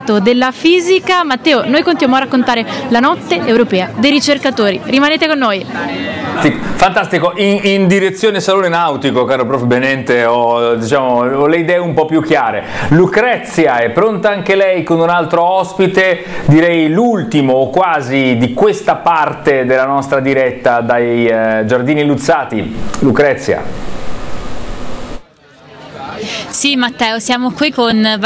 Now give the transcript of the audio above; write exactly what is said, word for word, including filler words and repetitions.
della fisica. Matteo, noi continuiamo a raccontare la notte europea dei ricercatori. Rimanete con noi. Fantastico, in, in direzione salone nautico, caro prof Benente, ho, diciamo, ho le idee un po' più chiare. Lucrezia è pronta anche lei con un altro ospite, direi l'ultimo o quasi di questa parte della nostra diretta dai eh, Giardini Luzzati. Lucrezia. Sì Matteo, siamo qui con